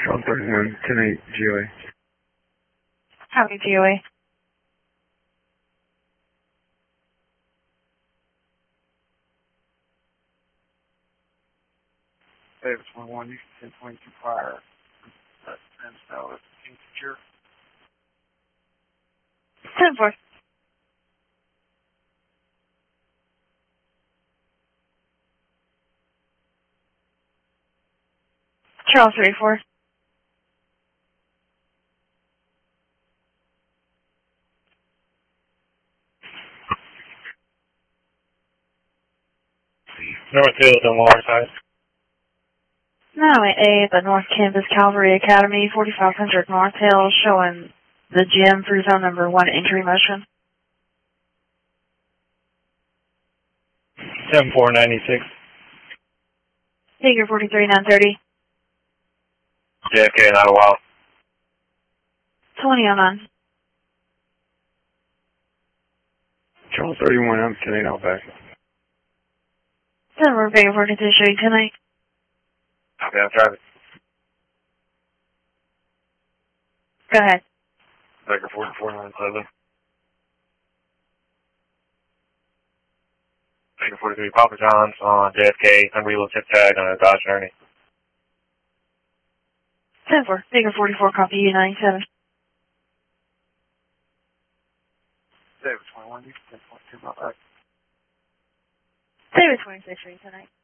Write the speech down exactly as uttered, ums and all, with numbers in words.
Charles thirty-one, ten eight, G O A. Copy, G O A. Davis one one, you can ten twenty-two fire. That's ten spell, that's King Secure. ten four. Charles thirty-four. Northfield on Waterside. nine eight, the North Kansas Cavalry Academy, forty-five hundred North Hill, showing the gym through zone number one entry motion. seven four ninety-six. Figure forty-three nine thirty. J F K, not a while. twenty oh nine. Charles thirty-one, I'm ten eight, out back. Denver, figure forty-two, shooting tonight. Okay, I'm driving. Go ahead. Baker forty-four nine seven. Baker forty-three, Papa John's on J F K, unreal tip tag on a Dodge Journey. ten four, figure forty-four, copy U ninety-seven. Davis twenty-one, you can ten twenty-two, my back. David twenty-six, shooting tonight.